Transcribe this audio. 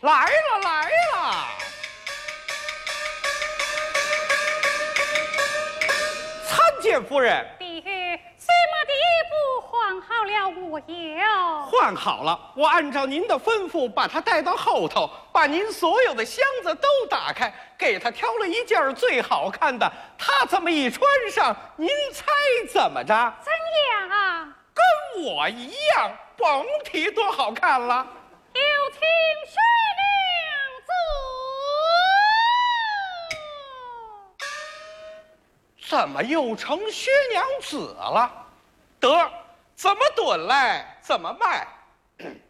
来了来了。参见夫人。 必须什么地步换好了无忧？ 换好了，我按照您的吩咐，把他带到后头，把您所有的箱子都打开，给他挑了一件最好看的。他这么一穿上，您猜怎么着？ 怎样啊？ 跟我一样，甭提多好看了。 有请薛娘子。 怎么又成薛娘子了？得，怎么炖来怎么卖。